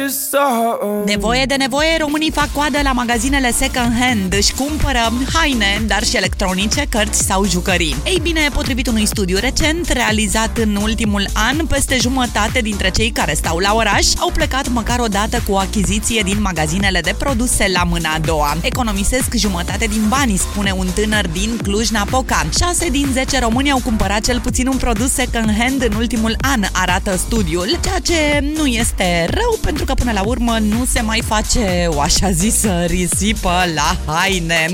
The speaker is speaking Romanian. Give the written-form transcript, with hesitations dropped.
Nevoie de nevoie, românii fac coadă la magazinele second hand. Își cumpără haine, dar și electronice, cărți sau jucării. Ei bine, potrivit unui studiu recent realizat în ultimul an, peste jumătate dintre cei care stau la oraș au plecat măcar o dată cu o achiziție din magazinele de produse la mâna a doua. Economisesc jumătate din bani, spune un tânăr din Cluj-Napoca. 6 din 10 români au cumpărat cel puțin un produs second hand în ultimul an, arată studiul, ceea ce nu este rău, pentru că până la urmă nu se mai face o așa zisă risipă la haine.